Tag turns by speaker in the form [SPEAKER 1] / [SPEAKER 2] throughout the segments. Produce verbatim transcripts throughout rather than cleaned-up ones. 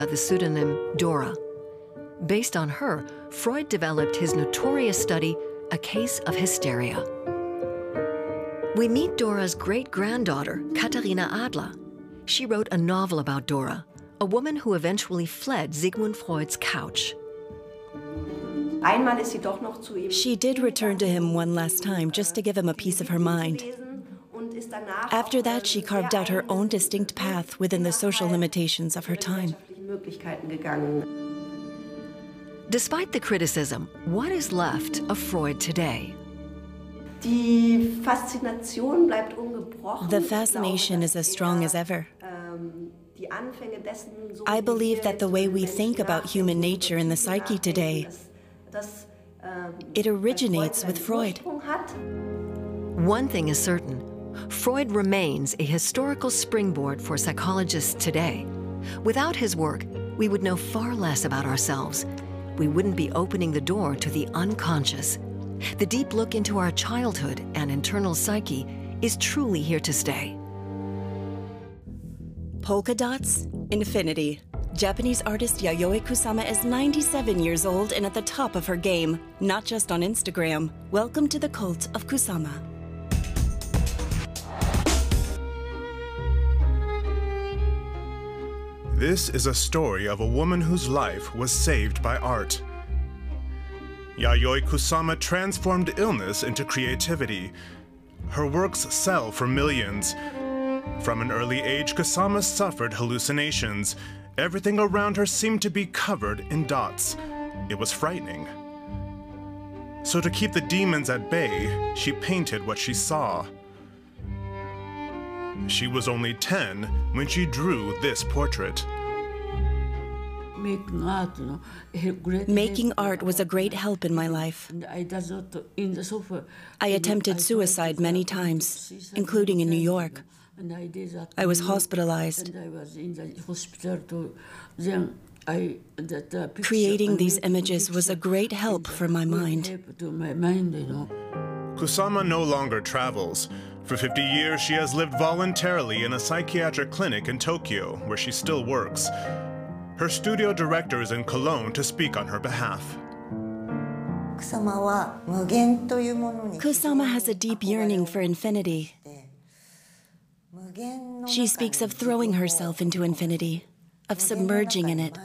[SPEAKER 1] the pseudonym Dora. Based on her, Freud developed his notorious study, A Case of Hysteria. We meet Dora's great-granddaughter, Katharina Adler. She wrote a novel about Dora, a woman who eventually fled Sigmund Freud's couch.
[SPEAKER 2] She did return to him one last time just to give him a piece of her mind. After that, she carved out her own distinct path within the social limitations of her time.
[SPEAKER 1] Despite the criticism, what is left of Freud today?
[SPEAKER 2] The fascination is as strong as ever. I believe that the way we think about human nature and the psyche today, it originates with Freud.
[SPEAKER 1] One thing is certain, Freud remains a historical springboard for psychologists today. Without his work, we would know far less about ourselves. We wouldn't be opening the door to the unconscious. The deep look into our childhood and internal psyche is truly here to stay.
[SPEAKER 2] Polka dots, infinity. Japanese artist Yayoi Kusama is ninety-seven years old and at the top of her game, not just on Instagram. Welcome to the cult of Kusama.
[SPEAKER 3] This is a story of a woman whose life was saved by art. Yayoi Kusama transformed illness into creativity. Her works sell for millions. From an early age, Kusama suffered hallucinations. Everything around her seemed to be covered in dots. It was frightening. So to keep the demons at bay, she painted what she saw. She was only ten when she drew this portrait.
[SPEAKER 2] Making art was a great help in my life. I attempted suicide many times, including in New York. I was hospitalized. Creating these images was a great help for my mind.
[SPEAKER 3] Kusama no longer travels. For fifty years, she has lived voluntarily in a psychiatric clinic in Tokyo, where she still works. Her studio director is in Cologne to speak on her behalf.
[SPEAKER 2] Kusama has a deep yearning for infinity. She speaks of throwing herself into infinity, of submerging in it.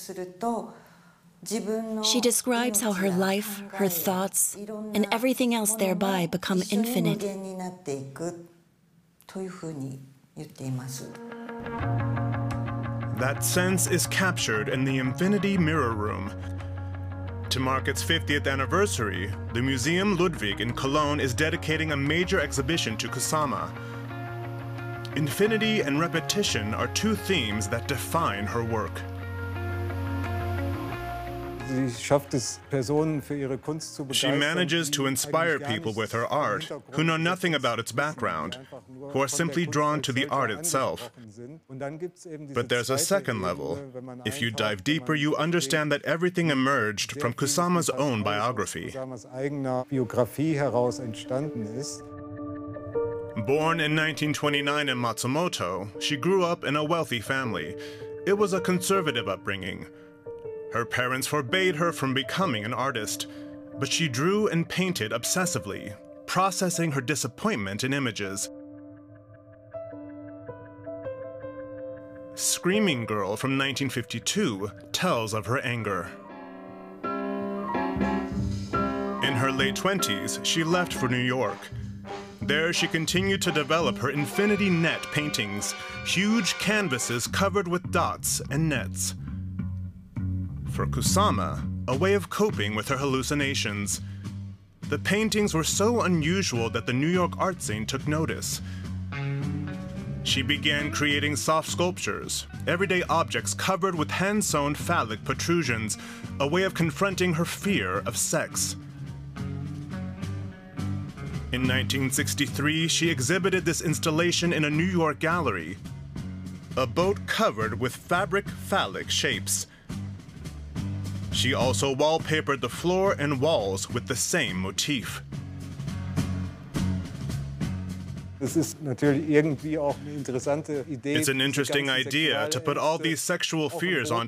[SPEAKER 2] She describes how her life, her thoughts, and everything else thereby become infinite.
[SPEAKER 3] That sense is captured in the Infinity Mirror Room. To mark its fiftieth anniversary, the Museum Ludwig in Cologne is dedicating a major exhibition to Kusama. Infinity and repetition are two themes that define her work. She manages to inspire people with her art who know nothing about its background, who are simply drawn to the art itself. But there's a second level. If you dive deeper, you understand that everything emerged from Kusama's own biography. Born in nineteen twenty-nine in Matsumoto, she grew up in a wealthy family. It was a conservative upbringing. Her parents forbade her from becoming an artist, but she drew and painted obsessively, processing her disappointment in images. Screaming Girl from nineteen fifty-two tells of her anger. In her late twenties, she left for New York. There, she continued to develop her infinity net paintings, huge canvases covered with dots and nets. For Kusama, a way of coping with her hallucinations. The paintings were so unusual that the New York art scene took notice. She began creating soft sculptures, everyday objects covered with hand-sewn phallic protrusions, a way of confronting her fear of sex. In nineteen sixty-three, she exhibited this installation in a New York gallery, a boat covered with fabric phallic shapes. She also wallpapered the floor and walls with the same motif.
[SPEAKER 4] It's an interesting idea to put all these sexual fears on